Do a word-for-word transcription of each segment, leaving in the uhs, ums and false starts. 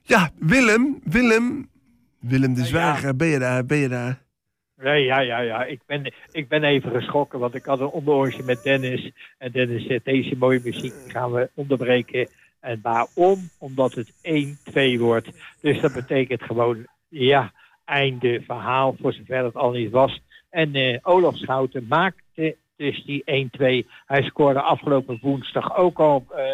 Ja, Willem, Willem, Willem de Zwager, ja. ben je daar, ben je daar? Nee, ja, ja, ja. Ik ben, ik ben even geschrokken, want ik had een onderhoortje met Dennis. En Dennis zegt, deze mooie muziek gaan we onderbreken. En waarom? Omdat het één twee wordt. Dus dat betekent gewoon, ja, einde verhaal, voor zover het al niet was. En uh, Olaf Schouten maakte dus die één twee. Hij scoorde afgelopen woensdag ook al... Uh,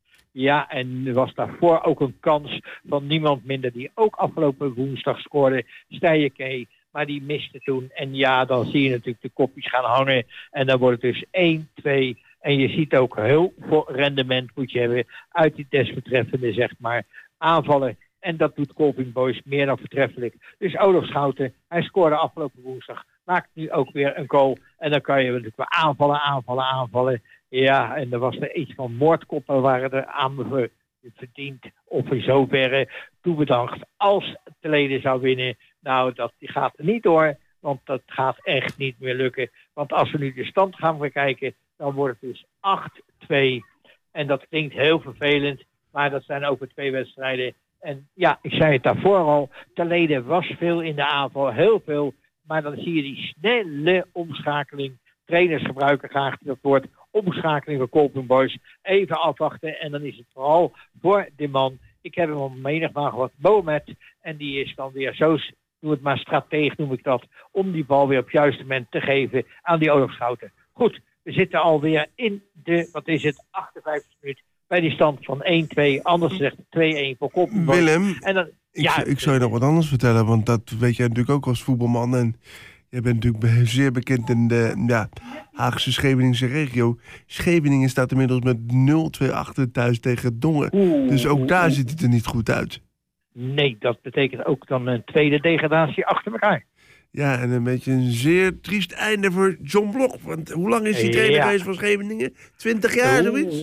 Ja, en er was daarvoor ook een kans van niemand minder die ook afgelopen woensdag scoorde. Stijekee, maar die miste toen. En ja, dan zie je natuurlijk de kopjes gaan hangen. En dan wordt het dus één twee. En je ziet ook heel veel rendement moet je hebben uit die desbetreffende, zeg maar, aanvallen. En dat doet Colping Boys meer dan voortreffelijk. Dus Olaf Schouten, hij scoorde afgelopen woensdag. Maakt nu ook weer een goal. En dan kan je natuurlijk weer aanvallen, aanvallen, aanvallen. Ja, en er was er iets van moordkoppen waren er aan verdiend. Of in zoverre toebedacht. Als de leden zou winnen, nou dat die gaat er niet door. Want dat gaat echt niet meer lukken. Want als we nu de stand gaan bekijken, dan wordt het dus acht twee. En dat klinkt heel vervelend. Maar dat zijn ook weer twee wedstrijden. En ja, ik zei het daarvoor al. Ter leden was veel in de aanval, heel veel. Maar dan zie je die snelle omschakeling. Trainers gebruiken graag dat woord omschakeling van Colping Boys. Even afwachten en dan is het vooral voor de man. Ik heb hem al menigmaal gehad, Mohamed. En die is dan weer zo, doe het maar strateeg noem ik dat, om die bal weer op het juiste moment te geven aan die Olaf Schouten. Goed, we zitten alweer in de, wat is het, achtenvijftigste minuut bij die stand van één twee. Anders gezegd twee een voor Colping Boys. Willem, en dan, ik, ja, ik zou je nog wat anders vertellen, want dat weet jij natuurlijk ook als voetbalman. En je bent natuurlijk zeer bekend in de ja, Haagse Scheveningse regio. Scheveningen staat inmiddels met nul twee achter thuis tegen Dongen. Oeh, dus ook daar oeh. ziet het er niet goed uit. Nee, dat betekent ook dan een tweede degradatie achter elkaar. Ja, en een beetje een zeer triest einde voor John Blok. Want hoe lang is hij trainer Ja. geweest van Scheveningen? Twintig jaar, zoiets?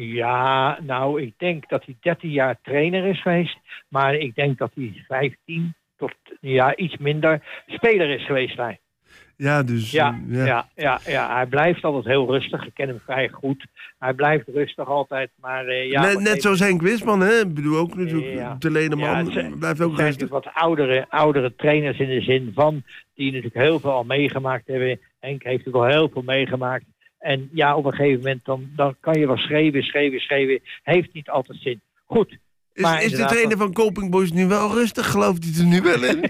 Ja, nou, ik denk dat hij dertien jaar trainer is geweest. Maar ik denk dat hij vijftien tot ja, iets minder speler is geweest daar. Ja, dus... Ja, uh, ja. ja. Ja, ja, ja, hij blijft altijd heel rustig. Ik ken hem vrij goed. Hij blijft rustig altijd, maar uh, ja... net, net zoals Henk Wisman, hè? Ik bedoel ook natuurlijk, Ja. de leneman Ja, het blijft ook zijn rustig. wat oudere, oudere trainers in de zin van, die natuurlijk heel veel al meegemaakt hebben. Henk heeft ook al heel veel meegemaakt. En ja, op een gegeven moment, dan, dan kan je wel schreeuwen, schreeuwen, schreeuwen. Heeft niet altijd zin. Goed. Is, maar is de trainer van Colping Boys nu wel rustig? Gelooft hij er nu wel in?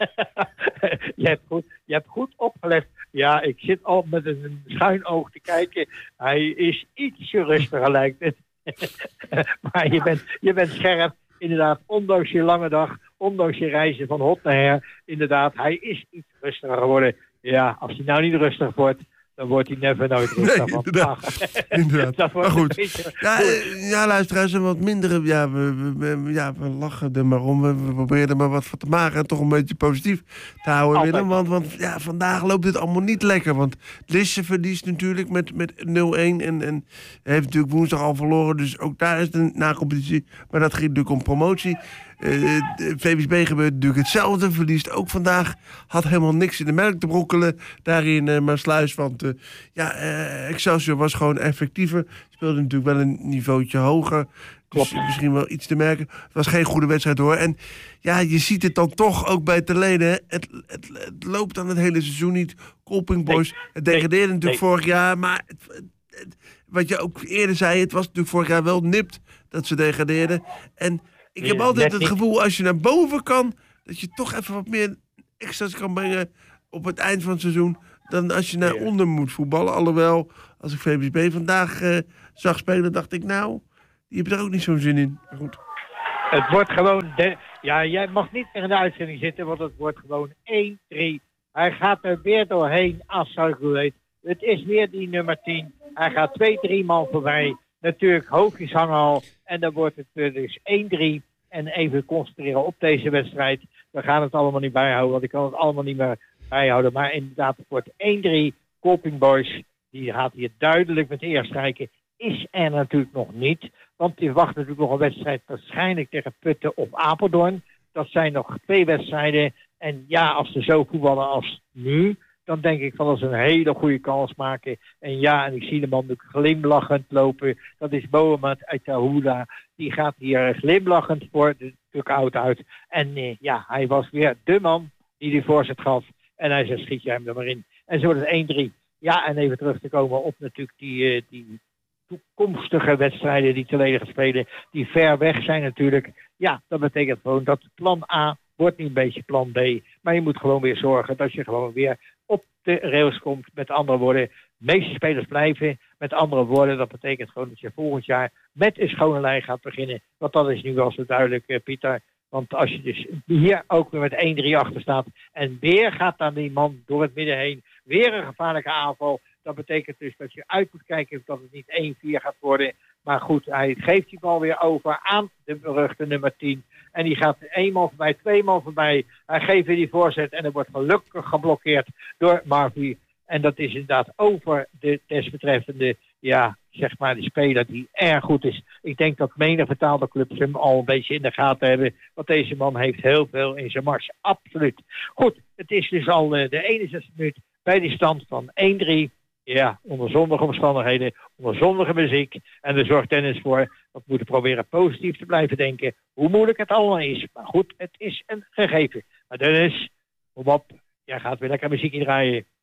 je, hebt goed, je hebt goed opgelet. Ja, ik zit al met een schuin oog te kijken. Hij is ietsje rustiger, lijkt het. maar je bent, je bent scherp. Inderdaad, ondanks je lange dag, ondanks je reizen van hot naar her. Inderdaad, hij is iets rustiger geworden. Ja, als hij nou niet rustig wordt, dan wordt hij never nooit rustig. Nee, inderdaad. inderdaad. Maar goed. Beetje... Ja, uh, ja, luisteraars, een wat mindere... Ja we, we, we, ja, we lachen er maar om. We, we proberen er maar wat van te maken en toch een beetje positief te houden, Altijd. Willem. Want, want ja, vandaag loopt het allemaal niet lekker. Want Lisse verliest natuurlijk met, met nul een. En, en heeft natuurlijk woensdag al verloren. Dus ook daar is de na-competitie. Maar dat ging natuurlijk om promotie. Uh, V W S B gebeurt natuurlijk hetzelfde. Verliest ook vandaag. Had helemaal niks in de melk te brokkelen. Daarin uh, Maasluis. Want uh, ja, uh, Excelsior was gewoon effectiever. Speelde natuurlijk wel een niveautje hoger. Dus uh, misschien wel iets te merken. Het was geen goede wedstrijd hoor. En ja, je ziet het dan toch ook bij te leden. Het, het, het loopt dan het hele seizoen niet. Colping Boys. Nee, het degradeerde nee, natuurlijk nee. vorig jaar. Maar het, het, het, wat je ook eerder zei. Het was natuurlijk vorig jaar wel nipt dat ze degradeerden. En ik heb altijd het gevoel, als je naar boven kan, dat je toch even wat meer extra's kan brengen op het eind van het seizoen, dan als je naar ja. onder moet voetballen. Alhoewel, als ik V W S B vandaag uh, zag spelen, dacht ik, nou, die hebben er ook niet zo'n zin in. Maar goed. Het wordt gewoon, de, ja, jij mag niet in de uitzending zitten, want het wordt gewoon één drie. Hij gaat er weer doorheen, als ik weet. Het is weer die nummer tien. Hij gaat twee, drie man voorbij. Natuurlijk, hoofdjes hangen al. En dan wordt het dus één drie. En even concentreren op deze wedstrijd. We gaan het allemaal niet bijhouden, want ik kan het allemaal niet meer bijhouden. Maar inderdaad, het wordt één drie. Colping Boys, die gaat hier duidelijk met eer strijken. Is er natuurlijk nog niet. Want die wacht natuurlijk nog een wedstrijd waarschijnlijk tegen Putten of Apeldoorn. Dat zijn nog twee wedstrijden. En ja, als ze zo voetballen als nu, dan denk ik van dat ze een hele goede kans maken. En ja, en ik zie de man natuurlijk glimlachend lopen. Dat is Mohamed Aitahoula. Die gaat hier glimlachend voor de dugout uit. En eh, ja, hij was weer de man die die voorzet gaf. En hij zei, schiet jij hem er maar in. En zo wordt het één drie. Ja, en even terug te komen op natuurlijk die, uh, die toekomstige wedstrijden die Toledo gaat spelen. Die ver weg zijn natuurlijk. Ja, dat betekent gewoon dat plan A wordt niet een beetje plan B. Maar je moet gewoon weer zorgen dat je gewoon weer op de rails komt. Met andere woorden, de meeste spelers blijven. Met andere woorden, dat betekent gewoon dat je volgend jaar met een schone lijn gaat beginnen. Want dat is nu wel zo duidelijk, uh, Pieter. Want als je dus hier ook weer met één drie achter staat. En weer gaat dan die man door het midden heen. Weer een gevaarlijke aanval. Dat betekent dus dat je uit moet kijken dat het niet één vier gaat worden. Maar goed, hij geeft die bal weer over aan de beruchte nummer tien. En die gaat eenmaal voorbij, tweemaal voorbij. Hij geeft weer die voorzet en er wordt gelukkig geblokkeerd door Marvie. En dat is inderdaad over de desbetreffende, ja, zeg maar, de speler die erg goed is. Ik denk dat menig vertaalde clubs hem al een beetje in de gaten hebben. Want deze man heeft heel veel in zijn mars. Absoluut. Goed, het is dus al uh, de eenenzestigste minuut bij die stand van één drie. Ja, onder zondige omstandigheden, onder zondige muziek. En er zorgt Dennis voor dat we moeten proberen positief te blijven denken. Hoe moeilijk het allemaal is. Maar goed, het is een gegeven. Maar Dennis, kom op. Jij gaat weer lekker muziekje draaien.